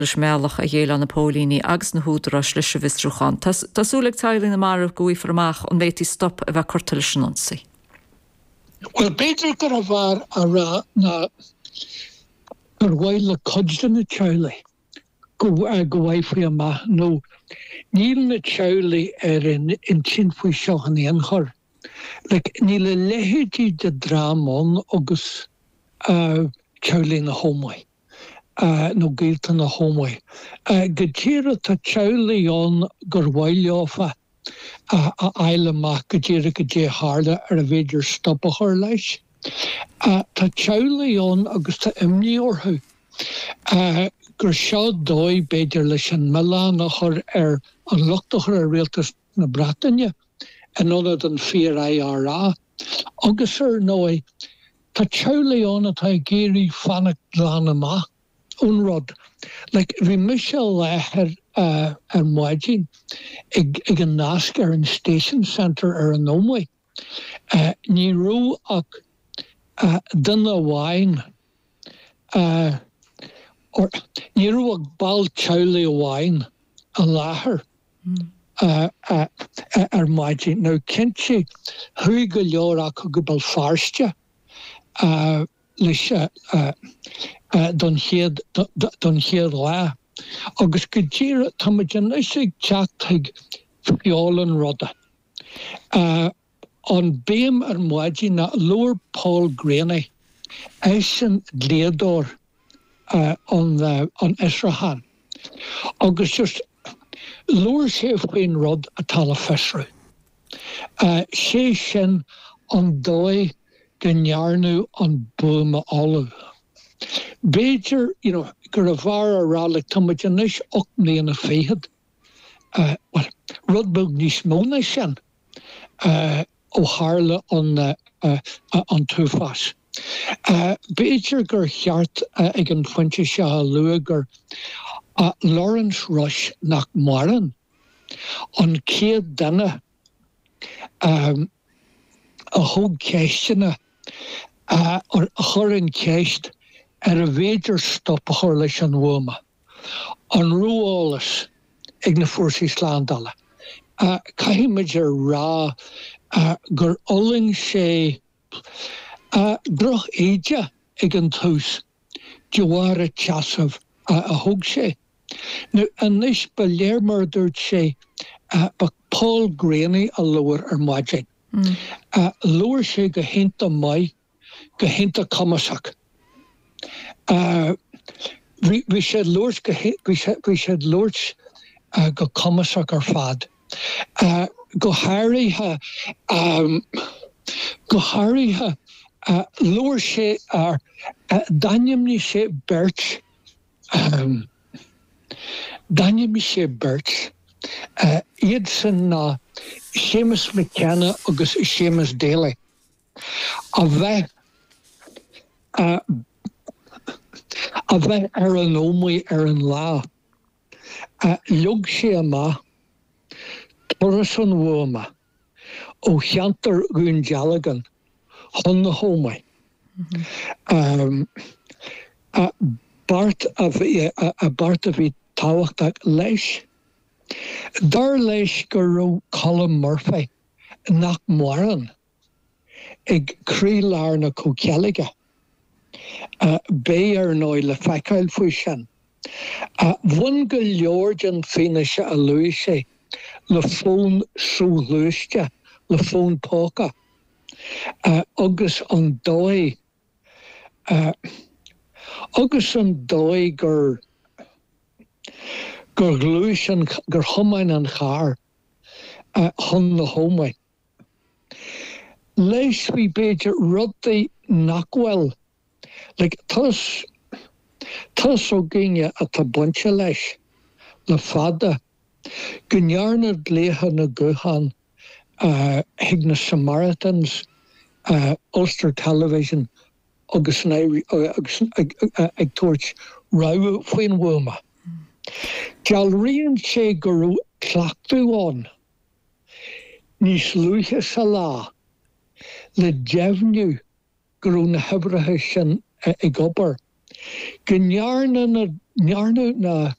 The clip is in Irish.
meach a dhéile na pólíní agus na húdra le se vistrúchan. Tásúleg tailí na mar goí formach an métí stop a bheith cortal sinonsaí. Well, beter gur a bhar a ra na gur bhhail le codlan na teula go bhhaid faoi amach nó níl na teula in tin faoi seo an éon chur. Níl le lehétí de drámón agus teula na hómai. No gilta na hómai. Go tíre tá teulaíón gur bhaileofa a eileach go tíre go dé hála ar a bhéidir stop a chur leis. Tá teulaíón agus tá imní orthu. Gur seo dói beidir leis an meán a chur ar an luchtachar a réaltas na Bretainne an anad an FIRA. Agus nói tá teulaíón atá géirí fannach dlán amach unrod. Bhí Michelle lethir ar maidin ag an nasc ar an Station Centre ar an Nómhaith. Ní rú ach duna bháin ní rú ag ball teula bháin a láthair ar maidin. Now cinse thuig go leor ach go bal farste leis don chéad lá. Agus go tíre tá muidir ag teachtaigh fiálan roda. An béim ar maidin na Lord Paul Graney sin léador an Israhan. Agus just Lord sé faoin rod a tala fesru. Sé sin an dói gnearnú an búma olive. Béidir, gur a bhar a rálig tá muidir níos 8 mbliana féithead. Rud bug níos móna sin ó hála an túfas. Béidir gur cheart ag an fointe se a lua gur Lawrence Rush nach maran an céad dana a thug ceistena ar a chur an ceist ar a bhéidir stop a chur leis an bhuama. An rúálas ag na Fórsaí Slándala. Caiimiidir rá gur oling sé droch éide ag an tús deoire teasamh a thug sé. Nu anis ba léirmar dúirt sé ba Paul Graney a luair ar maidin. Luair sé go hinnta mai go hinnta comasach. Bhí sé luirt go comasach ar fad. Go háirithe luair sé ar dainneamní sé beirt iad san ná Seamus McKenna agus Seamus Daly. A bheith ar an ómhaith ar an lá. Lug sé amach turas an bhuama ó cheantar gún dealagan chun na hómhaith. Bart a bhí táhachtach leis. Dar leis gur raibh Colin Murphy nach maran ag crílear na cócealaige. Bé ar nói le feiceáil faoi sin. Bhain go leor an féine se a luaigh sé le fón súlúiste, le fón póca. Agus an dói gur glúis gur chumain an char chun na hómhaith. Leis bhí beidir rudaí nachhfuil tas ó gine a tá buinte leis le fada go nearna léthe na guchan ag na Samaritans Ulster Television agus ag tuairt rogha faoin bhuama. Dealríonn sé gur raibh clachtúán níos luaithe sa lá le deimhniú gur raibh na hebrathe sin ag obair. Go nearna nearnu na